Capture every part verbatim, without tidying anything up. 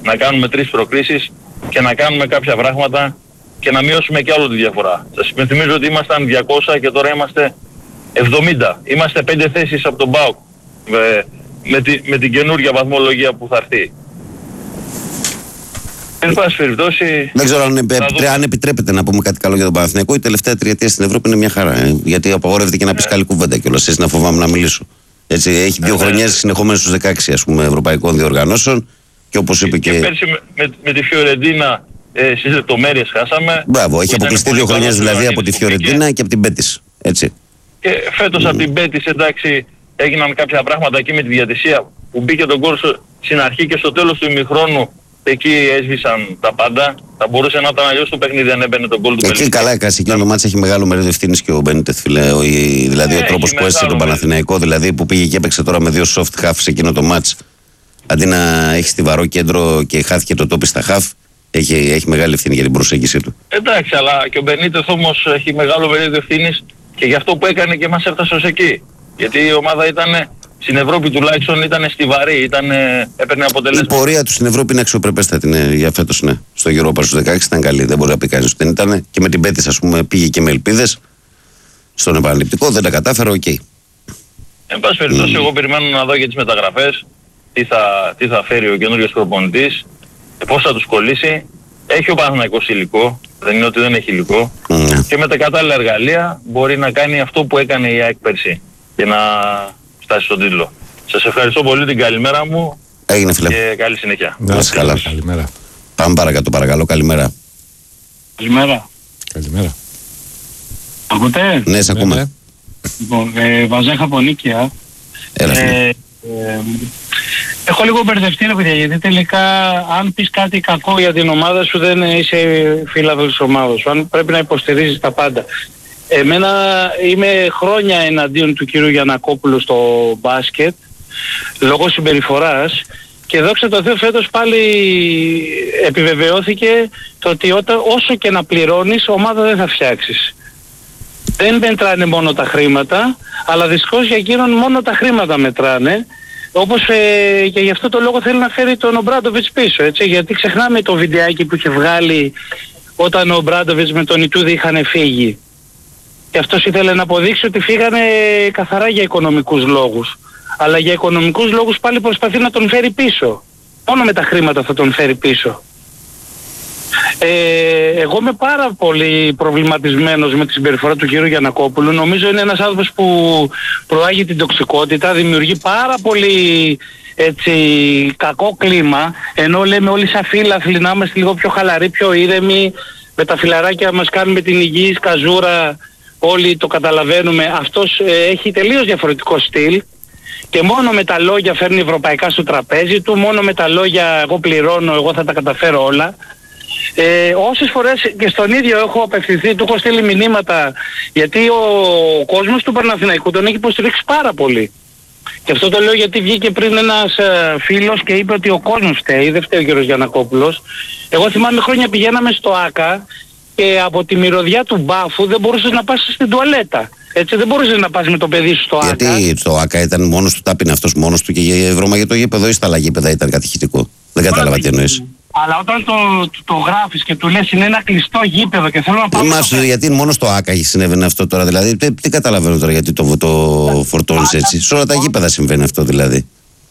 να κάνουμε τρεις προκρίσεις και να κάνουμε κάποια πράγματα και να μειώσουμε και άλλο τη διαφορά. Σας υπενθυμίζω ότι ήμασταν διακόσια και τώρα είμαστε εβδομήντα. Είμαστε πέντε θέσεις από τον ΠΑΟΚ με, με, τη, με την καινούργια βαθμολογία που θα έρθει. Εν πάση περιπτώσει... Δεν ξέρω αν, επιτρέ, αν επιτρέπετε να πούμε κάτι καλό για τον Παναθηναϊκό. Η τελευταία τριετία στην Ευρώπη είναι μια χαρά. Ε, γιατί απαγορεύεται και να πεις καλή κουβέντα κιόλας. Έτσι να φοβάμαι να μιλήσω. Έτσι, έχει δύο ε, χρονιές συνεχόμενες στους δεκαέξι ας πούμε, ευρωπαϊκών διοργανώσεων. Και όπως είπε και... και πέρσι με, με, με τη Φιωρεντίνα ε, στις λεπτομέρειες χάσαμε. Μπράβο, έχει αποκλειστεί δύο χρονιές δηλαδή από τη Φιωρεντίνα και από την Μπέτις. Έτσι. Και φέτος mm. από την Μπέτις, εντάξει, έγιναν κάποια πράγματα εκεί με τη διατησία που μπήκε τον κόρσο στην αρχή και στο τέλος του ημιχρόνου. Εκεί έσβησαν τα πάντα. Θα μπορούσε να ήταν αλλιώς το παιχνίδι αν έμπαινε τον γκολ του Μπενίτεθ. Εκεί καλά έκασε. Εκείνο το μάτς έχει μεγάλο μερίδιο ευθύνης και ο Μπενίτεθ, φίλε. Δηλαδή ο τρόπος που έστησε τον Παναθηναϊκό, δηλαδή που πήγε και έπαιξε τώρα με δύο soft half σε εκείνο το μάτς. Αντί να έχει στιβαρό κέντρο και χάθηκε το τόπι στα half, έχει, έχει μεγάλη ευθύνη για την προσέγγιση του. Εντάξει, αλλά και ο Μπενίτεθ όμως έχει μεγάλο μερίδιο ευθύνης και για αυτό που έκανε και μας έφτασε ως εκεί. Γιατί η ομάδα ήταν. Στην Ευρώπη τουλάχιστον ήταν στιβαρή, ήταν, έπαιρνε αποτελέσματα. Η πορεία του στην Ευρώπη είναι αξιοπρεπέστατη ναι, για φέτος, ναι. Στο Europa στους δεκαέξι ήταν καλή, δεν μπορεί να πει κανείς ότι δεν ήταν. Και με την Μπέτις, ας πούμε, πήγε και με ελπίδες. Στον επαναληπτικό δεν τα κατάφερε, οκ. Okay. Εν πάση περιπτώσει, mm. εγώ περιμένω να δω για τις μεταγραφές, τι θα, τι θα φέρει ο καινούριος προπονητής, πώς θα τους κολλήσει. Έχει ο Παναθηναϊκός υλικό, δεν είναι ότι δεν έχει υλικό. Mm. Και με τα κατάλληλα εργαλεία μπορεί να κάνει αυτό που έκανε η ΑΕΚ πέρσι. Και να φτάσει στον τίτλο. Σας ευχαριστώ πολύ, την καλημέρα μου. Έγινε, φίλε. Και καλή συνέχεια. Να είστε καλά. Καλημέρα. Πάμε παρακάτω, παρακαλώ. Καλημέρα. Καλημέρα. Καλημέρα. Ακούτε? Ναι, σε ακούμε. Λοιπόν, ε, Βαζέχα από Νίκαια. Έλα, φίλε. Ε, ε, έχω λίγο μπερδευτεί, ρε παιδιά, γιατί τελικά αν πεις κάτι κακό για την ομάδα σου δεν είσαι φίλαθλος της ομάδας σου. Αν πρέπει να υποστηρίζεις τα πάντα. Εμένα είμαι χρόνια εναντίον του κύριου Γιαννακόπουλου στο μπάσκετ λόγω συμπεριφοράς και δόξα τω Θεώ φέτος πάλι επιβεβαιώθηκε το ότι όταν, όσο και να πληρώνεις ομάδα δεν θα φτιάξεις. Δεν μετράνε μόνο τα χρήματα, αλλά δυστυχώς για εκείνον μόνο τα χρήματα μετράνε. Όπως ε, και γι' αυτό το λόγο θέλει να φέρει τον Ομπράντοβιτς πίσω, έτσι, γιατί ξεχνάμε το βιντεάκι που είχε βγάλει όταν ο Ομπράντοβιτς με τον Ιτούδη είχαν φύγει. Και αυτός ήθελε να αποδείξει ότι φύγανε καθαρά για οικονομικούς λόγους. Αλλά για οικονομικούς λόγους πάλι προσπαθεί να τον φέρει πίσω. Μόνο με τα χρήματα θα τον φέρει πίσω. Ε, εγώ είμαι πάρα πολύ προβληματισμένος με τη συμπεριφορά του κύριου Γιαννακόπουλου. Νομίζω είναι ένας άνθρωπος που προάγει την τοξικότητα, δημιουργεί πάρα πολύ έτσι, κακό κλίμα. Ενώ λέμε όλοι σαν φίλαθλοι να είμαστε λίγο πιο χαλαροί, πιο ήρεμοι. Με τα φιλαράκια μας κάνουμε την υγιή καζούρα. Όλοι το καταλαβαίνουμε, αυτός ε, έχει τελείως διαφορετικό στυλ και μόνο με τα λόγια φέρνει ευρωπαϊκά στο τραπέζι του, μόνο με τα λόγια εγώ πληρώνω, εγώ θα τα καταφέρω όλα. Ε, όσες φορές και στον ίδιο έχω απευθυνθεί, του έχω στείλει μηνύματα, γιατί ο, ο κόσμος του Παναθηναϊκού τον έχει υποστηρίξει πάρα πολύ. Και αυτό το λέω γιατί βγήκε πριν ένας ε, φίλος και είπε ότι ο κόσμος φταίει, δεν φταίει ο κύριος Γιαννακόπουλος. Εγώ θυμάμαι χρόνια πηγαίναμε στο ΆΚΑ και από τη μυρωδιά του μπάφου δεν μπορούσες να πας στην τουαλέτα. Έτσι δεν μπορούσες να πας με το παιδί σου στο ΆΚΑ. Γιατί στο ΆΚΑ ήταν μόνος του, τάπινε αυτός μόνος του και για βρώμα για το γήπεδο ή στα άλλα γήπεδα ήταν κατηχητικό. Δεν κατάλαβα τι εννοείς. Αλλά όταν το, το, το γράφεις και του λες είναι ένα κλειστό γήπεδο και θέλω να πάω... Μας, το... Γιατί μόνο στο ΆΚΑ συνέβαινε αυτό τώρα, δηλαδή τι, τι καταλαβαίνω τώρα γιατί το, το φορτώνεις έτσι. Σε όλα τα γήπεδα συμβαίνει αυτό δηλαδή.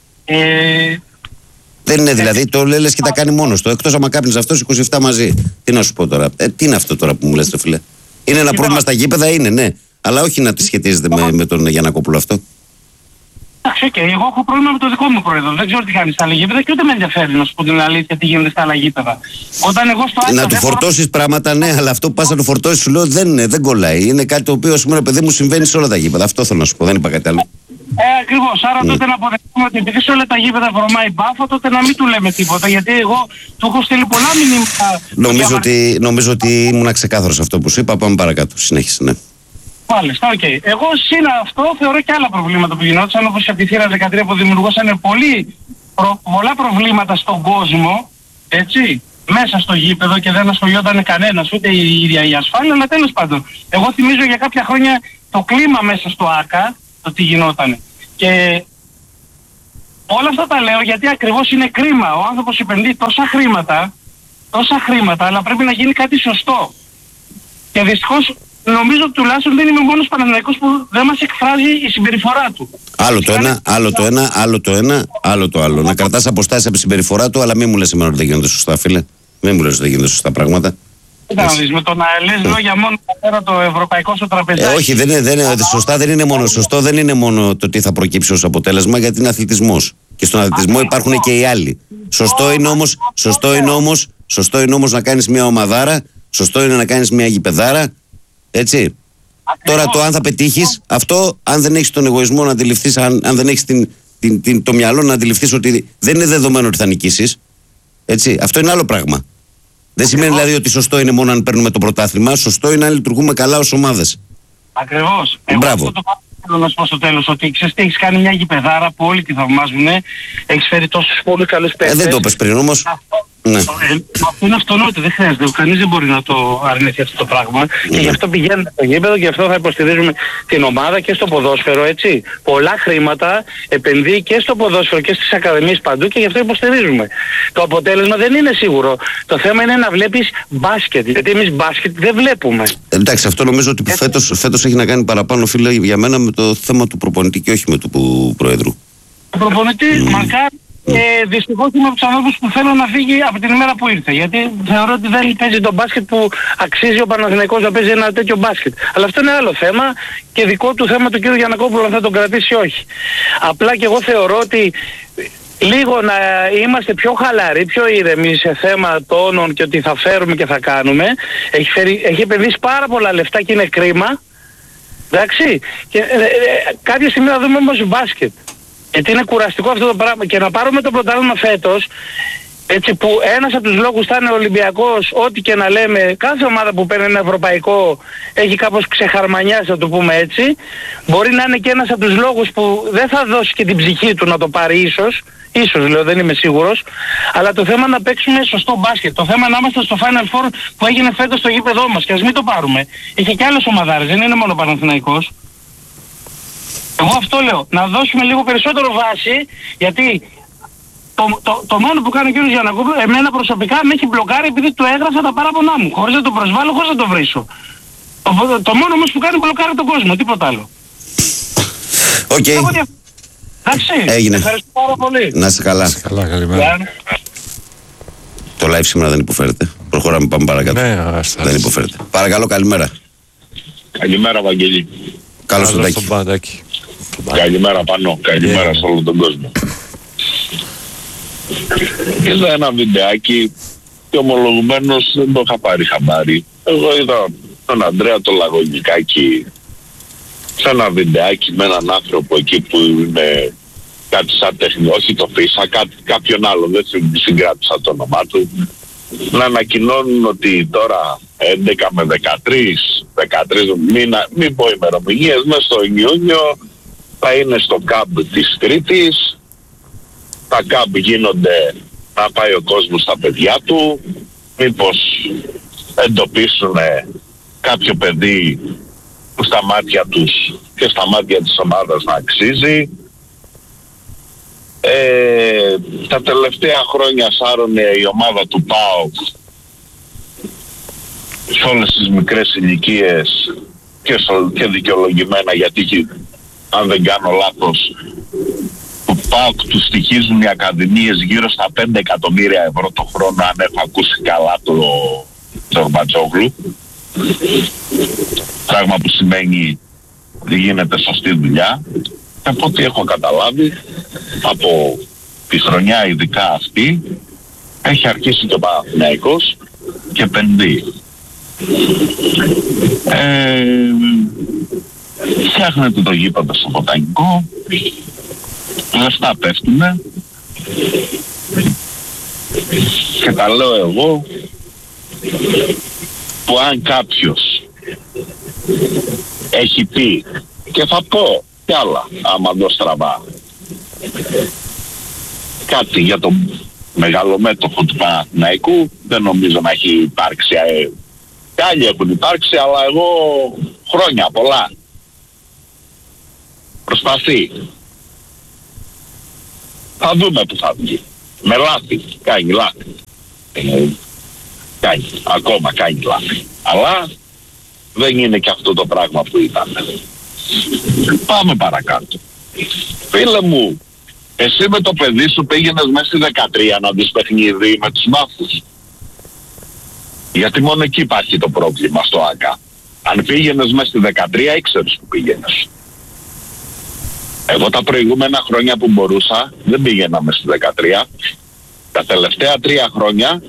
Ε... Δεν είναι δηλαδή, το λες και τα κάνει μόνος του. Εκτός άμα κάπνεις αυτός είκοσι επτά μαζί. Τι να σου πω τώρα. Ε, τι είναι αυτό τώρα που μου λες το φίλε. Είναι ένα πρόβλημα στα γήπεδα, είναι, ναι. Αλλά όχι να τη σχετίζεται με, με τον Γιαννακόπουλο αυτό. Εντάξει, okay. Εγώ έχω πρόβλημα με το δικό μου πρόεδρο. Δεν ξέρω τι κάνει στα άλλα γήπεδα και ούτε με ενδιαφέρει να σου πω την αλήθεια τι γίνεται στα άλλα γήπεδα. Όταν εγώ στο να του φορτώσεις έχω... πράγματα, ναι, αλλά αυτό που πας να του φορτώσεις σου λέω δεν, δεν κολλάει. Είναι κάτι το οποίο σήμερα παιδί μου συμβαίνει σε όλα τα γήπεδα. Αυτό θέλω να σου πω, δεν είπα κάτι άλλο. Ε, ακριβώς. Άρα mm. τότε να αποδεχτούμε ότι επειδή σε όλα τα γήπεδα βρωμάει μπάφο, τότε να μην του λέμε τίποτα. Γιατί εγώ του έχω στείλει πολλά μηνύματα. Νομίζω, ότι, νομίζω ότι ήμουν ξεκάθαρος αυτό που σου είπα. Πάμε παρακάτω. Συνέχισε, ναι. Μάλιστα, οκ. Okay. Εγώ σύνα αυτό θεωρώ και άλλα προβλήματα που γινόντουσαν, όπως η θύρα δεκατρία που δημιουργούσαν πολύ, προ, πολλά προβλήματα στον κόσμο, έτσι, μέσα στο γήπεδο και δεν ασχολιόταν κανένας, ούτε η ίδια η ασφάλεια, αλλά τέλος πάντων. Εγώ θυμίζω για κάποια χρόνια το κλίμα μέσα στο ΆΚΑ, το τι γινόταν. Και Όλα αυτά τα λέω γιατί ακριβώς είναι κρίμα. Ο άνθρωπος επενδύει τόσα χρήματα, τόσα χρήματα, αλλά πρέπει να γίνει κάτι σωστό. Και δυστυχώς νομίζω τουλάχιστον δεν είμαι ο μόνος Παναθηναϊκός που δεν μας εκφράζει η συμπεριφορά του. Άλλο το ένα, άλλο το ένα, άλλο το ένα, άλλο το άλλο. Να κρατάς αποστάσεις από τη συμπεριφορά του, αλλά μην μου λες εμένα ότι δεν γίνονται σωστά, φίλε. Μην μου λες ότι δεν γίνονται σωστά πράγματα. Κοίτα να δεις, με το να λες λόγια μόνο πέρα το ευρωπαϊκό στο τραπεζάκι. Ε, όχι, δεν είναι, δεν είναι, σωστά δεν είναι μόνο. Σωστό δεν είναι μόνο το τι θα προκύψει ως αποτέλεσμα, γιατί είναι αθλητισμός. Και στον αθλητισμό υπάρχουν και οι άλλοι. Σωστό είναι όμως, σωστό είναι όμως, σωστό είναι όμως να κάνεις μια ομαδάρα, σωστό είναι να κάνεις μια γηπεδάρα. Έτσι. Τώρα το αν θα πετύχεις αυτό, αν δεν έχεις τον εγωισμό να αντιληφθείς, αν, αν δεν έχεις την, την, την, το μυαλό να αντιληφθείς ότι δεν είναι δεδομένο ότι θα νικήσεις. Έτσι. Αυτό είναι άλλο πράγμα. Δεν σημαίνει δηλαδή ότι σωστό είναι μόνο αν παίρνουμε το πρωτάθλημα. Σωστό είναι αν λειτουργούμε καλά ως ομάδες. Ακριβώς. Μπράβο. Εγώ θέλω να σου πω στο τέλος ότι ξέρεις τι, έχεις κάνει μια γηπεδάρα που όλοι τη θαυμάζουν. Έχεις φέρει τόσους πολύ καλούς παίκτες. Ε, δεν το είπες πριν όμως. Ναι. Αυτό είναι αυτονόητο, δεν χρειάζεται. Κανείς δεν μπορεί να το αρνηθεί αυτό το πράγμα. Mm. Και γι' αυτό πηγαίνουμε στο γήπεδο και γι' αυτό θα υποστηρίζουμε την ομάδα και στο ποδόσφαιρο, έτσι. Πολλά χρήματα επενδύει και στο ποδόσφαιρο και στις ακαδημίες παντού και γι' αυτό υποστηρίζουμε. Το αποτέλεσμα δεν είναι σίγουρο. Το θέμα είναι να βλέπεις μπάσκετ. Γιατί εμείς μπάσκετ δεν βλέπουμε. Εντάξει, αυτό νομίζω ότι φέτος, φέτος έχει να κάνει παραπάνω, φίλε, για μένα με το θέμα του προπονητή και όχι με του Προέδρου. Ο προπονητής mm. μακάρι. Και δυστυχώς είμαι από τους ανθρώπους που θέλω να φύγει από την ημέρα που ήρθε. Γιατί θεωρώ ότι δεν παίζει το μπάσκετ που αξίζει ο Παναθηναϊκός να παίζει ένα τέτοιο μπάσκετ. Αλλά αυτό είναι άλλο θέμα και δικό του θέμα του κ. Γιαννακόπουλου αν θα τον κρατήσει ή όχι. Απλά και εγώ θεωρώ ότι λίγο να είμαστε πιο χαλαροί, πιο ήρεμοι σε θέμα τόνων και ότι θα φέρουμε και θα κάνουμε. Έχει, φέρει, έχει επενδύσει πάρα πολλά λεφτά και είναι κρίμα. Εντάξει. Και ε, ε, κάποια στιγμή θα δούμε όμως μπάσκετ. Γιατί είναι κουραστικό αυτό το πράγμα και να πάρουμε το πρωτάθλημα φέτος, έτσι που ένας από τους λόγους θα είναι ο Ολυμπιακός, ό,τι και να λέμε, κάθε ομάδα που παίρνει ένα ευρωπαϊκό έχει κάπως ξεχαρμανιάσει, να το πούμε έτσι, μπορεί να είναι και ένας από τους λόγους που δεν θα δώσει και την ψυχή του να το πάρει ίσως, ίσως λέω, δεν είμαι σίγουρος, αλλά το θέμα να παίξουμε σωστό μπάσκετ, το θέμα να είμαστε στο Final Four που έγινε φέτος στο γήπεδό μας και ας μην το πάρουμε. Είχε και άλλες ομαδάρες, δεν είναι μόνο Παναθηναϊκός. Εγώ αυτό λέω, να δώσουμε λίγο περισσότερο βάση, γιατί το, το, το μόνο που κάνει ο κ. Γιαννακόπουλου, εμένα προσωπικά με έχει μπλοκάρει επειδή του έγραψα τα παράπονά μου, χωρίς να το προσβάλλω, χωρίς να το βρίσω. Το, το, το μόνο όμως που κάνει μπλοκάρει τον κόσμο, τίποτα άλλο. Οκ. Okay. Εντάξει, έγινε. Ευχαριστώ πάρα πολύ. Να είσαι καλά. Καλά, καλημέρα. Το live σήμερα δεν υποφέρεται. Προχωράμε, πάμε παρακάτω. Ναι, άστα. Δεν υποφέρεται. Παρακαλώ, καλημέρα. Καλημέρα, Βαγγέλη. Καλώς τον Τάκη. Καλημέρα Πανώ, καλημέρα yeah. σε όλο τον κόσμο. Είδα ένα βιντεάκι και ομολογουμένως δεν το είχα πάρει χαμπάρι. Εγώ είδα τον Ανδρέα το Λαγωνικάκη σε ένα βιντεάκι με έναν άνθρωπο εκεί που είναι κάτι σαν τέχνη, όχι το Φίσα, κάτι, κάποιον άλλο, δεν συγκράτησα το όνομά του, να ανακοινώνουν ότι τώρα έντεκα με δεκατρείς, δεκατρείς μήνα, μην πω ημερομηνίες, μέσα στο Ιούνιο θα είναι στο κάμπ της Κρήτης. Τα κάμπ γίνονται να πάει ο κόσμος στα παιδιά του, μήπως εντοπίσουν κάποιο παιδί που στα μάτια τους και στα μάτια της ομάδας να αξίζει. Ε, τα τελευταία χρόνια σάρωνε η ομάδα του ΠΑΟΚ σε όλες τις μικρές ηλικίες και, στο, και δικαιολογημένα, γιατί αν δεν κάνω λάθος του ΠΑΟΚ του στοιχίζουν οι ακαδημίες γύρω στα πέντε εκατομμύρια ευρώ το χρόνο, αν έχω ακούσει καλά το Τζορμπατζόγλου, πράγμα που σημαίνει ότι γίνεται σωστή δουλειά. Και από ό,τι έχω καταλάβει από τη χρονιά ειδικά αυτή έχει αρχίσει και ο Παναθηναϊκός και επενδύει. Ε, φτιάχνεται το γήπεδο στο Βοτανικό, λεφτά πέφτουνε και τα λέω εγώ που αν κάποιος έχει πει, και θα πω κι άλλα άμα δω στραβά, κάτι για τον μεγαλομέτωχο του Παναθηναϊκού, δεν νομίζω να έχει υπάρξει. Ε, και άλλοι έχουν υπάρξει, αλλά εγώ χρόνια πολλά. Προσπαθεί. Θα δούμε που θα βγει. Με λάθη. Κάνει λάθη. Ε, κάνει. Ακόμα κάνει λάθη. Αλλά δεν είναι και αυτό το πράγμα που ήταν. Πάμε παρακάτω. Φίλε μου, εσύ με το παιδί σου πήγαινες μέσα στη δεκατρία να δεις παιχνίδι με τους μάθους. Γιατί μόνο εκεί υπάρχει το πρόβλημα στο ΆΚΑ. Αν πήγαινες μέσα στη δεκατρία ήξερες που πήγαινες. Εγώ τα προηγούμενα χρόνια που μπορούσα δεν πήγαινα μέσα στη δεκατρία. Τα τελευταία τρία χρόνια,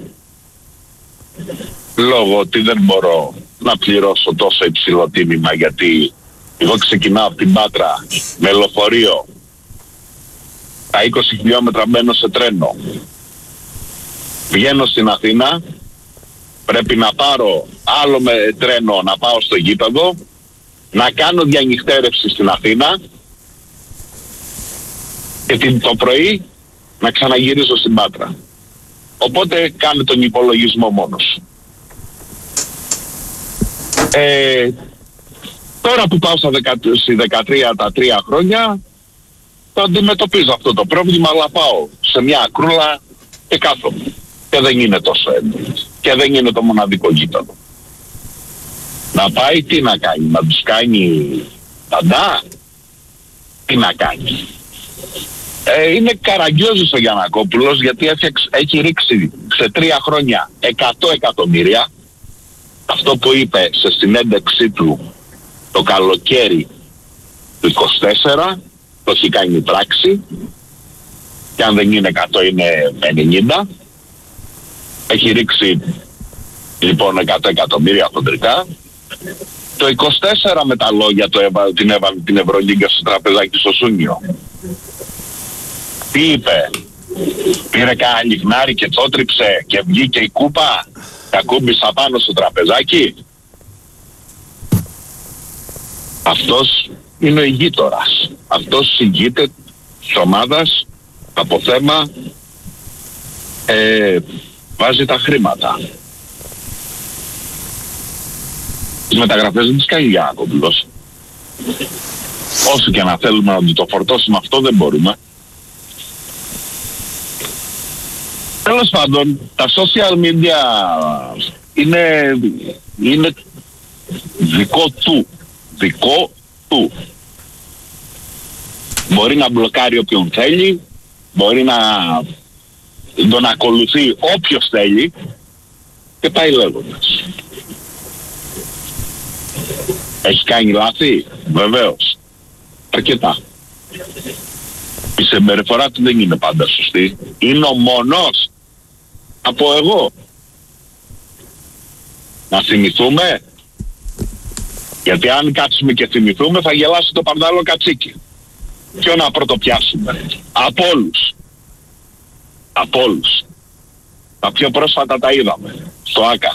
λόγω ότι δεν μπορώ να πληρώσω τόσο υψηλό τίμημα, γιατί εγώ ξεκινάω από την Πάτρα με λεωφορείο, τα είκοσι χιλιόμετρα μπαίνω σε τρένο, βγαίνω στην Αθήνα, πρέπει να πάρω άλλο με τρένο να πάω στο γήπεδο, να κάνω διανυχτέρευση στην Αθήνα και το πρωί να ξαναγυρίζω στην Πάτρα. Οπότε κάνε τον υπολογισμό μόνος. Ε, τώρα που πάω στα δεκα, στη δεκατρία τα τρία χρόνια, το αντιμετωπίζω αυτό το πρόβλημα, αλλά πάω σε μια ακρούλα και κάθομαι. Και δεν είναι τόσο έντονο. Και δεν είναι το μοναδικό γήπεδο. Να πάει τι να κάνει, να τους κάνει παντά, τι να κάνει. Ε, είναι καραγκιόζης ο Γιαννακόπουλος, γιατί έφτιαξε, έχει ρίξει σε τρία χρόνια εκατό εκατομμύρια. Αυτό που είπε σε συνέντευξή του το καλοκαίρι του είκοσι τέσσερα, το έχει κάνει πράξη, και αν δεν είναι εκατό είναι ενενήντα. Έχει ρίξει λοιπόν εκατό εκατομμύρια χοντρικά. Το είκοσι τέσσερα με τα λόγια το έβα, την έβαλε την Ευρωλίγκα στο τραπεζάκι στο Σούνιο. Τι είπε, πήρε κανένα λιχνάρι και τσότριψε και βγήκε η κούπα, τα κούμπησα πάνω στο τραπεζάκι. Αυτός είναι ο ηγείτορας. Αυτός ηγείται της ομάδας από θέμα, ε, βάζει τα χρήματα. Τις μεταγραφές δεν τις κάνει ο Γιαννακόπουλος. Όσο και να θέλουμε να το φορτώσουμε αυτό δεν μπορούμε. Τέλος πάντων, τα social media είναι, είναι δικό του. Δικό του. Μπορεί να μπλοκάρει όποιον θέλει, μπορεί να τον ακολουθεί όποιος θέλει και πάει λέγοντας. Έχει κάνει λάθη, βεβαίως. Αρκετά. Η συμπεριφορά του δεν είναι πάντα σωστή. Είναι ο μόνος. Από εγώ. Να θυμηθούμε. Γιατί αν κάτσουμε και θυμηθούμε θα γελάσει το παντάλο κατσίκι. Ποιο να πρωτοπιάσουμε. Από όλους. Από όλους. Τα πιο πρόσφατα τα είδαμε. Στο ΆΚΑ.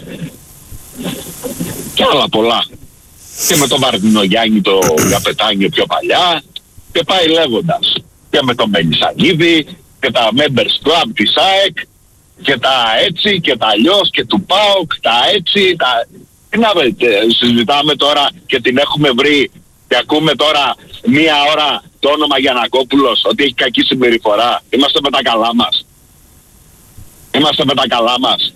Και άλλα πολλά. Και με τον Βαρδινογιάννη το Καπετάνιο πιο παλιά. Και πάει λέγοντας. Και με τον Μελισσανίδη. Και τα members club της ΑΕΚ. Και τα έτσι και τα αλλιώς και του ΠΑΟΚ. Τα έτσι. Τα... Τι να βρείτε, συζητάμε τώρα και την έχουμε βρει. Και ακούμε τώρα μία ώρα το όνομα Γιαννακόπουλος ότι έχει κακή συμπεριφορά. Είμαστε με τα καλά μας. Είμαστε με τα καλά μας.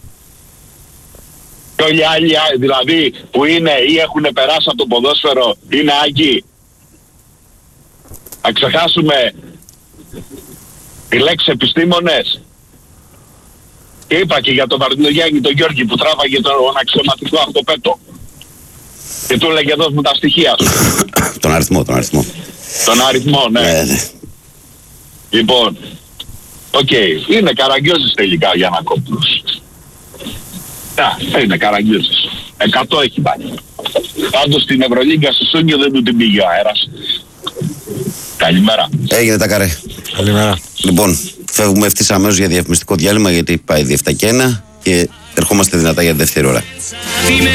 Και όλοι οι άλλοι δηλαδή που είναι ή έχουν περάσει από το ποδόσφαιρο είναι άγκοι. Να ξεχάσουμε τη λέξη επιστήμονες. Και είπα και για τον Βαρδινογιάννη τον Γιώργη που τράβαγε τον αξιωματικό αυτοπέτο. Και του έλεγε δώσ' μου τα στοιχεία σου. Τον αριθμό, τον αριθμό. Τον αριθμό, ναι. ναι, ναι. Λοιπόν, οκ, okay. Είναι καραγκιόζης τελικά ο Γιαννακόπουλος. Ναι, είναι καραγκιόζης. Εκατό έχει πάει. Πάντως στην Ευρωλίγκα στο Σούνιο δεν του την πήγε ο αέρας. Καλημέρα. Έγινε τα καρέ. Καλημέρα. Λοιπόν, φεύγουμε ευθύς αμέσως για διαφημιστικό διάλειμμα γιατί πάει διεφτά και ένα και ερχόμαστε δυνατά για δεύτερη ώρα.